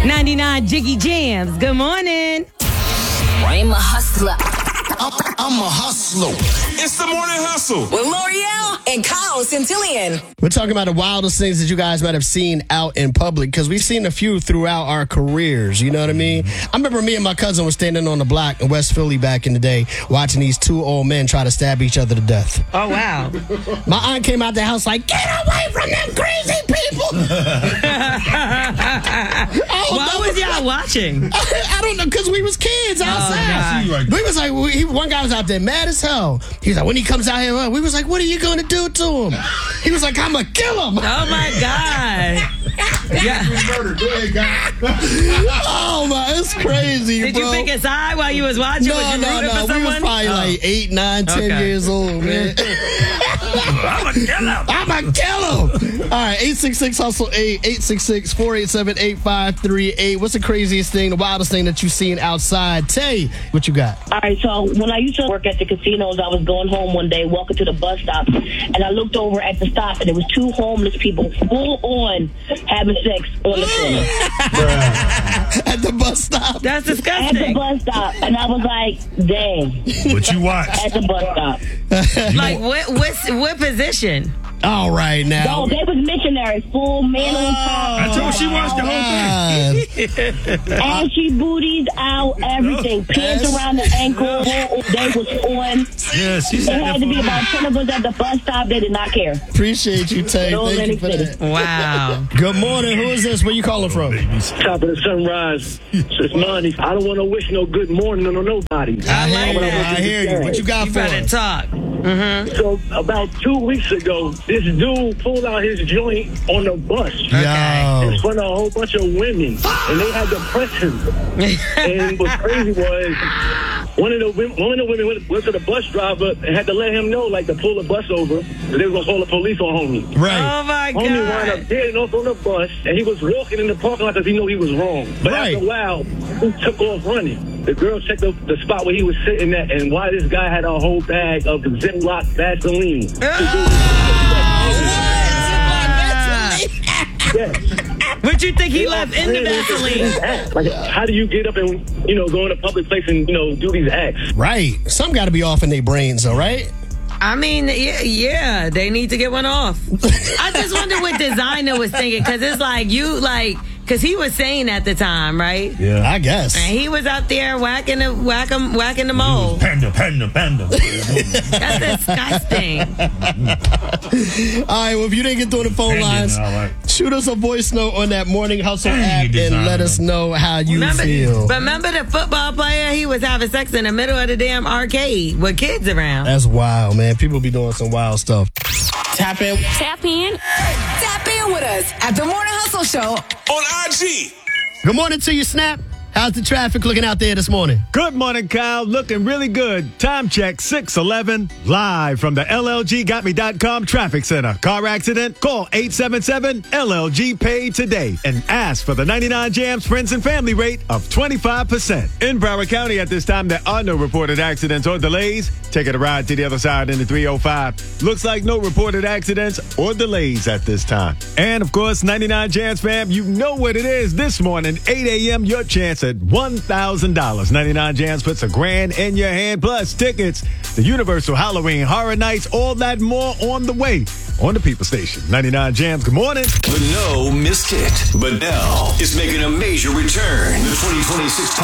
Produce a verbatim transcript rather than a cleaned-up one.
ninety-nine Jiggy Jams. Good morning. I'm a hustler. I'm, I'm a hustler. It's the morning hustle with L'Oreal and Kyle Centillion. We're talking about the wildest things that you guys might have seen out in public, because we've seen a few throughout our careers. You know what I mean? I remember me and my cousin were standing on the block in West Philly back in the day, watching these two old men try to stab each other to death. Oh, wow. My aunt came out the house like, "Get away from them crazy people!" oh, Why was y'all watching? I, I don't know, because we was kids outside. Oh, we was like, we, he, one guy was out there mad as hell. He was like, when he comes out here, we was like, "What are you going to do to him?" He was like, "I'm going to kill him." Oh, my God. Yeah. Oh, my, it's crazy, Did bro. you pick a side while you was watching? No, was you no, rooting no. for We someone? was probably oh. like eight, nine, ten Okay. years old, man. I'm going to kill him. I'm going to kill him. All right, eight six six, hustle eight, eight six six, four eight seven, eight five three eight. What's the craziest thing, the wildest thing that you've seen outside? Tay, what you got? All right, so when I used to work at the casinos, I was going home one day, walking to the bus stop, and I looked over at the stop, and there was two homeless people full on having sex on the corner. At the bus stop. That's At the disgusting. bus stop, and I was like, dang, What you watch? at the bus stop. Like, what, what's, what position? All right, now. No, they was missionaries, full man on top. I told she watched the whole thing. Ashy booties out, everything. Pants around the ankle. They was on. Yeah, she There said had that to be for about ten of us at the bus stop. They did not care. Appreciate you, Tay. No, Thank you Lenny for City. that. Wow. Good morning. Who is this? Where you calling from? Top of the sunrise. It's money. I don't want to wish no good morning on nobody. I hear you. But I want I to hear you. What you got You for better us? talk. So about two weeks ago, this dude pulled out his joint on the bus in Yo. front of a whole bunch of women, and they had to press him. And what crazy was, one of the women, one of the women went, went to the bus driver and had to let him know, like, to pull the bus over, because they was gonna call the police on homie. Right. Oh, my Homie wound God. up getting off on the bus, and he was walking in the parking lot because he knew he was wrong. But Right. after a while, he took off running. The girl checked the, the spot where he was sitting at, and why this guy had a whole bag of Ziploc Vaseline. Yes. What you think he left in the Vaseline? Like, how do you get up and, you know, go in a public place and, you know, do these acts? Right. Some got to be off in their brains, though, right? I mean, yeah, yeah, they need to get one off. I just wonder what designer was thinking, because it's like you like, because he was saying at the time, right? Yeah. I guess. And he was out there whacking the whack 'em, whacking the mold. Panda, panda, panda. That's disgusting. All right, well, if you didn't get through the phone lines, All right. shoot us a voice note on that Morning Hustle Dang, app you and designer. let us know how you Remember, feel. remember the football player? He was having sex in the middle of the damn arcade with kids around. That's wild, man. People be doing some wild stuff. Tap in. Tap in. Tap in with us at the Morning Hustle Show. On I G. Good morning to you, Snap. How's the traffic looking out there this morning? Good morning, Kyle. Looking really good. Time check six eleven. Live from the L L G got me dot com Traffic Center. Car accident? Call eight seven seven L L G Pay today and ask for the ninety-nine Jams Friends and Family rate of twenty-five percent. In Broward County at this time, there are no reported accidents or delays. Taking a ride to the other side in the three oh five. Looks like no reported accidents or delays at this time. And of course, ninety-nine Jams fam, you know what it is. This morning, eight a.m., your chance at one thousand dollars. ninety-nine Jams puts a grand in your hand, plus tickets, the Universal Halloween Horror Nights, all that more on the way on the People Station. ninety-nine Jams, good morning. The No missed it, but now is making a major return. The twenty twenty-six